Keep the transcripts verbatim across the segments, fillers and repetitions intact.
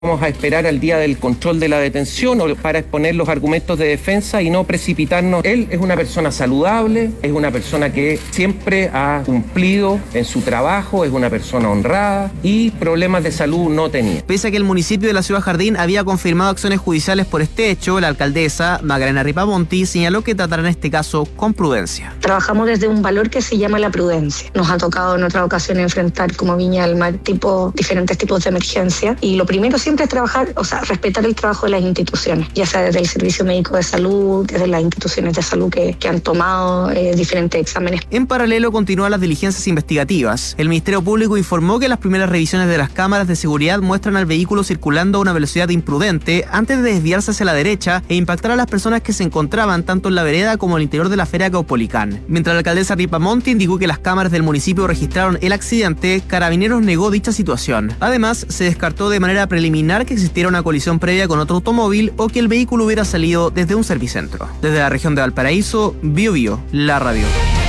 Vamos a esperar al día del control de la detención o para exponer los argumentos de defensa y no precipitarnos. Él es una persona saludable, es una persona que siempre ha cumplido en su trabajo, es una persona honrada y problemas de salud no tenía. Pese a que el municipio de la Ciudad Jardín había confirmado acciones judiciales por este hecho, la alcaldesa Macarena Ripamonti señaló que tratará este caso con prudencia. Trabajamos desde un valor que se llama la prudencia. Nos ha tocado en otra ocasión enfrentar como Viña del Mar tipo, diferentes tipos de emergencia y lo primero siempre Siempre es trabajar, o sea, respetar el trabajo de las instituciones, ya sea desde el Servicio Médico de Salud, desde las instituciones de salud que, que han tomado eh, diferentes exámenes. En paralelo, continúan las diligencias investigativas. El Ministerio Público informó que las primeras revisiones de las cámaras de seguridad muestran al vehículo circulando a una velocidad imprudente antes de desviarse hacia la derecha e impactar a las personas que se encontraban tanto en la vereda como en el interior de la feria Caupolicán. Mientras la alcaldesa Ripamonti indicó que las cámaras del municipio registraron el accidente, Carabineros negó dicha situación. Además, se descartó de manera preliminar que existiera una colisión previa con otro automóvil o que el vehículo hubiera salido desde un servicentro. Desde la región de Valparaíso, Bio Bio, la radio.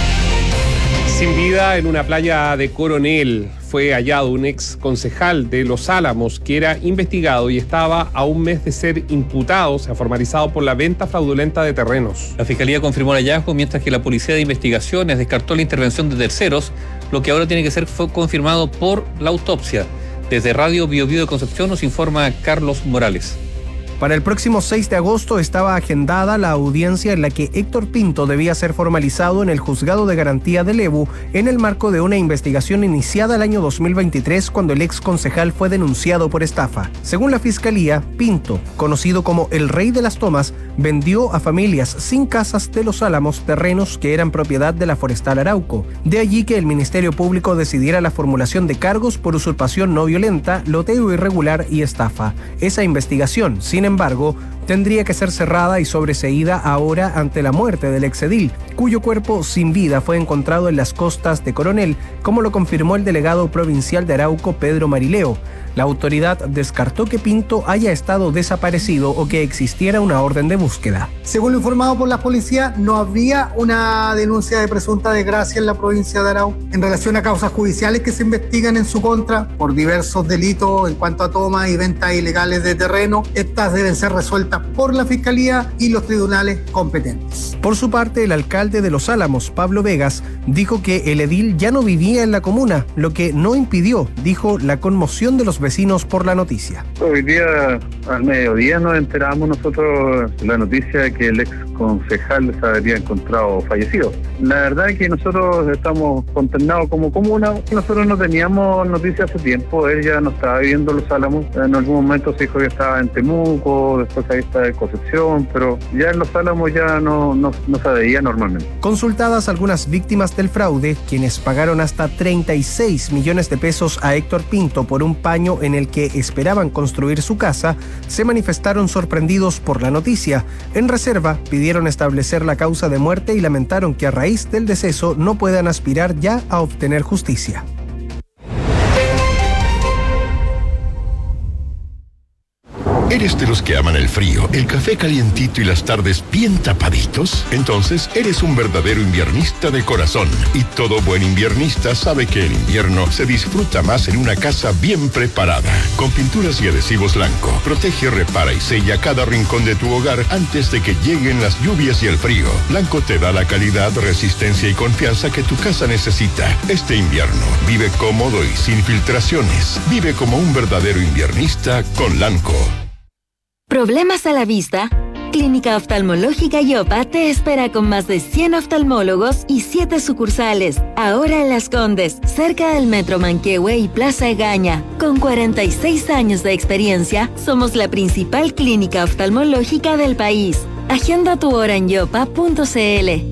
Sin vida en una playa de Coronel fue hallado un ex concejal de Los Álamos que era investigado y estaba a un mes de ser imputado, o sea, formalizado por la venta fraudulenta de terrenos. La Fiscalía confirmó el hallazgo, mientras que la Policía de Investigaciones descartó la intervención de terceros, lo que ahora tiene que ser fue confirmado por la autopsia. Desde Radio Bio Bio de Concepción nos informa Carlos Morales. Para el próximo seis de agosto estaba agendada la audiencia en la que Héctor Pinto debía ser formalizado en el Juzgado de Garantía de Lebu en el marco de una investigación iniciada el año dos mil veintitrés cuando el ex concejal fue denunciado por estafa. Según la Fiscalía, Pinto, conocido como el Rey de las Tomas, vendió a familias sin casas de Los Álamos terrenos que eran propiedad de la Forestal Arauco. De allí que el Ministerio Público decidiera la formulación de cargos por usurpación no violenta, loteo irregular y estafa. Esa investigación, sin embargo, Sin embargo, tendría que ser cerrada y sobreseída ahora ante la muerte del exedil, cuyo cuerpo sin vida fue encontrado en las costas de Coronel, como lo confirmó el delegado provincial de Arauco, Pedro Marileo. La autoridad descartó que Pinto haya estado desaparecido o que existiera una orden de búsqueda. Según lo informado por la policía, no habría una denuncia de presunta desgracia en la provincia de Arauco en relación a causas judiciales que se investigan en su contra por diversos delitos en cuanto a tomas y ventas ilegales de terreno. Estas deben ser resueltas por la Fiscalía y los tribunales competentes. Por su parte, el alcalde de Los Álamos, Pablo Vegas, dijo que el edil ya no vivía en la comuna, lo que no impidió, dijo, la conmoción de los vecinos por la noticia. Hoy día, al mediodía, nos enteramos nosotros la noticia de que el ex concejal se había encontrado fallecido. La verdad es que nosotros estamos consternados como comuna. Nosotros no teníamos noticias hace tiempo. Él ya no estaba viviendo en Los Álamos. En algún momento se dijo que estaba en Temuco, después ahí está en Concepción, pero ya en Los Álamos ya no, no, no se veía normalmente. Consultadas algunas víctimas del fraude, quienes pagaron hasta treinta y seis millones de pesos a Héctor Pinto por un paño en el que esperaban construir su casa, se manifestaron sorprendidos por la noticia. En reserva, pidieron establecer la causa de muerte y lamentaron que a raíz del deceso no puedan aspirar ya a obtener justicia. ¿Eres de los que aman el frío, el café calientito y las tardes bien tapaditos? Entonces, eres un verdadero inviernista de corazón. Y todo buen inviernista sabe que el invierno se disfruta más en una casa bien preparada. Con pinturas y adhesivos Lanco, protege, repara y sella cada rincón de tu hogar antes de que lleguen las lluvias y el frío. Lanco te da la calidad, resistencia y confianza que tu casa necesita. Este invierno, vive cómodo y sin filtraciones. Vive como un verdadero inviernista con Lanco. ¿Problemas a la vista? Clínica Oftalmológica Yopa te espera con más de cien oftalmólogos y siete sucursales. Ahora en Las Condes, cerca del Metro Manquehue y Plaza Egaña. Con cuarenta y seis años de experiencia, somos la principal clínica oftalmológica del país. Agenda tu hora en yopa punto cl.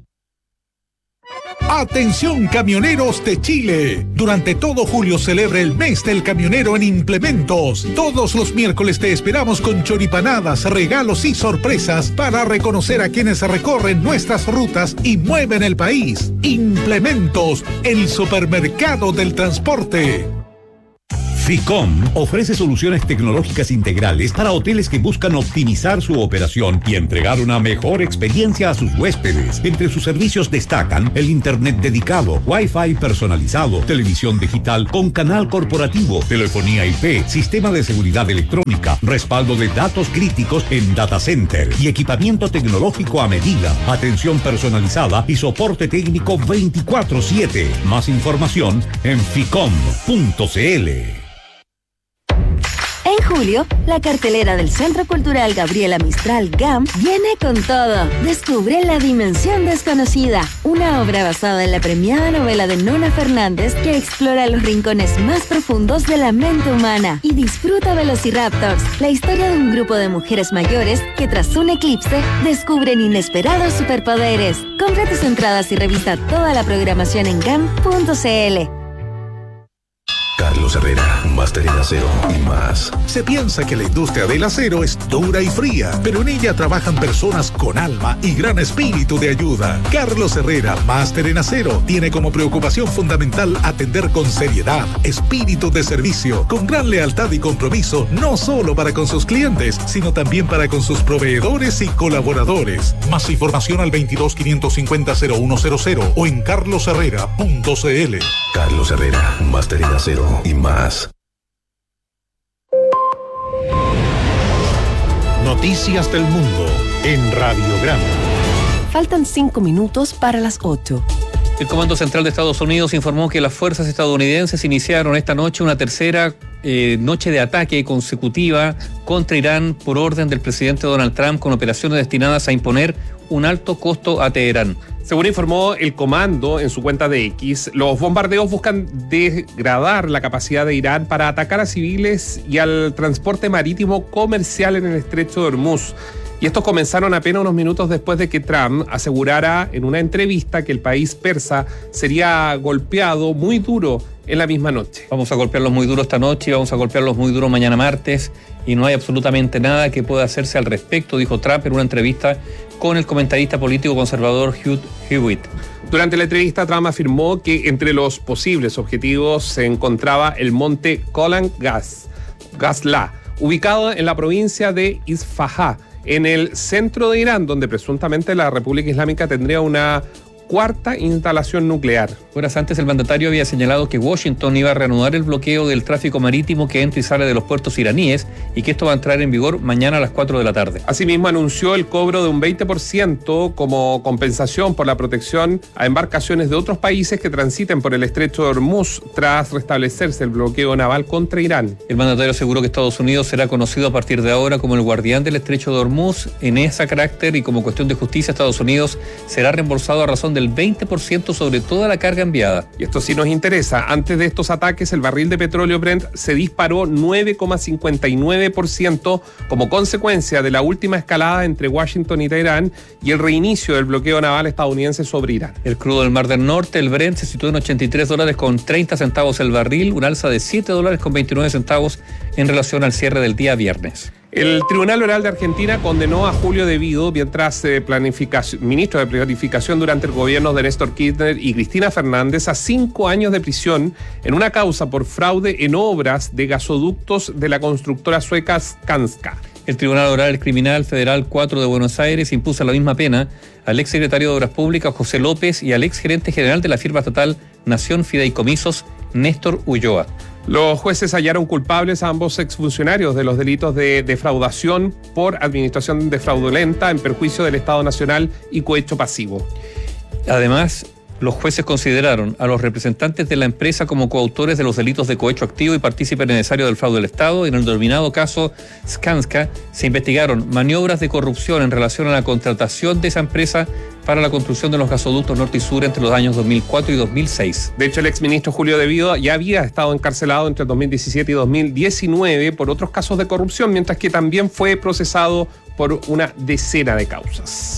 Atención camioneros de Chile. Durante todo julio celebra el mes del camionero en Implementos. Todos los miércoles te esperamos con choripanadas, regalos y sorpresas para reconocer a quienes recorren nuestras rutas y mueven el país. Implementos, el supermercado del transporte. Ficom ofrece soluciones tecnológicas integrales para hoteles que buscan optimizar su operación y entregar una mejor experiencia a sus huéspedes. Entre sus servicios destacan el internet dedicado, Wi-Fi personalizado, televisión digital con canal corporativo, telefonía I P, sistema de seguridad electrónica, respaldo de datos críticos en data center y equipamiento tecnológico a medida, atención personalizada y soporte técnico veinticuatro siete. Más información en ficom punto cl. En julio, la cartelera del Centro Cultural Gabriela Mistral GAM viene con todo. Descubre La Dimensión Desconocida, una obra basada en la premiada novela de Nona Fernández que explora los rincones más profundos de la mente humana. Y disfruta Velociraptors, la historia de un grupo de mujeres mayores que tras un eclipse descubren inesperados superpoderes. Compra tus entradas y revisa toda la programación en gam punto cl. Carlos Herrera, máster en acero y más. Se piensa que la industria del acero es dura y fría, pero en ella trabajan personas con alma y gran espíritu de ayuda. Carlos Herrera, máster en acero, tiene como preocupación fundamental atender con seriedad, espíritu de servicio, con gran lealtad y compromiso, no solo para con sus clientes, sino también para con sus proveedores y colaboradores. Más información al veintidós quinientos cincuenta cero uno cero cero o en carlos herrera punto cl. Carlos Herrera, máster en acero y más. Noticias del mundo en Radiograma. Faltan cinco minutos para las ocho. El Comando Central de Estados Unidos informó que las fuerzas estadounidenses iniciaron esta noche una tercera eh, noche de ataque consecutiva contra Irán por orden del presidente Donald Trump, con operaciones destinadas a imponer un alto costo a Teherán. Según informó el comando en su cuenta de X, los bombardeos buscan degradar la capacidad de Irán para atacar a civiles y al transporte marítimo comercial en el estrecho de Hormuz. Y estos comenzaron apenas unos minutos después de que Trump asegurara en una entrevista que el país persa sería golpeado muy duro en la misma noche. Vamos a golpearlos muy duro esta noche y vamos a golpearlos muy duro mañana martes, y no hay absolutamente nada que pueda hacerse al respecto, dijo Trump en una entrevista con el comentarista político conservador Hugh Hewitt. Durante la entrevista, Trump afirmó que entre los posibles objetivos se encontraba el monte Golan Gas, Gasla, ubicado en la provincia de Isfahan, en el centro de Irán, donde presuntamente la República Islámica tendría una cuarta instalación nuclear. Horas antes, el mandatario había señalado que Washington iba a reanudar el bloqueo del tráfico marítimo que entra y sale de los puertos iraníes y que esto va a entrar en vigor mañana a las cuatro de la tarde. Asimismo, anunció el cobro de un veinte por ciento como compensación por la protección a embarcaciones de otros países que transiten por el estrecho de Hormuz tras restablecerse el bloqueo naval contra Irán. El mandatario aseguró que Estados Unidos será conocido a partir de ahora como el guardián del estrecho de Hormuz. En ese carácter y como cuestión de justicia, Estados Unidos será reembolsado a razón del veinte por ciento sobre toda la carga enviada. Y esto sí nos interesa. Antes de estos ataques, el barril de petróleo Brent se disparó nueve coma cincuenta y nueve por ciento como consecuencia de la última escalada entre Washington y Teherán y el reinicio del bloqueo naval estadounidense sobre Irán. El crudo del Mar del Norte, el Brent, se situó en ochenta y tres dólares con treinta centavos el barril, un alza de siete dólares con veintinueve centavos en relación al cierre del día viernes. El Tribunal Oral de Argentina condenó a Julio De Vido, mientras eh, planificación, ministro de Planificación durante el gobierno de Néstor Kirchner, y Cristina Fernández, a cinco años de prisión en una causa por fraude en obras de gasoductos de la constructora sueca Skanska. El Tribunal Oral Criminal Federal cuatro de Buenos Aires impuso la misma pena al exsecretario de Obras Públicas, José López, y al exgerente general de la firma estatal Nación Fideicomisos, Néstor Ulloa. Los jueces hallaron culpables a ambos exfuncionarios de los delitos de defraudación por administración fraudulenta en perjuicio del Estado Nacional y cohecho pasivo. Además, los jueces consideraron a los representantes de la empresa como coautores de los delitos de cohecho activo y partícipe necesario del fraude del Estado. En el denominado caso Skanska se investigaron maniobras de corrupción en relación a la contratación de esa empresa para la construcción de los gasoductos norte y sur entre los años dos mil cuatro y dos mil seis. De hecho, el exministro Julio De Vido ya había estado encarcelado entre dos mil diecisiete y dos mil diecinueve por otros casos de corrupción, mientras que también fue procesado por una decena de causas.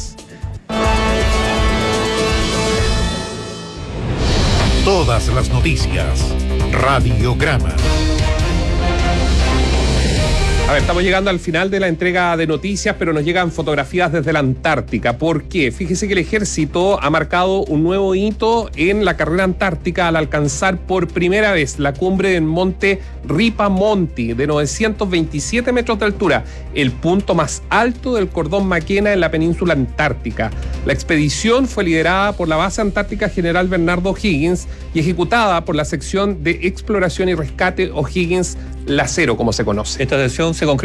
Todas las noticias. Radiograma. A ver, estamos llegando al final de la entrega de noticias, pero nos llegan fotografías desde la Antártica. ¿Por qué? Fíjese que el ejército ha marcado un nuevo hito en la carrera antártica al alcanzar por primera vez la cumbre del monte Ripamonti de novecientos veintisiete metros de altura, el punto más alto del cordón Maquena en la península antártica. La expedición fue liderada por la Base Antártica General Bernardo O'Higgins y ejecutada por la sección de exploración y rescate O'Higgins Lacero, como se conoce. Esta sección se concretó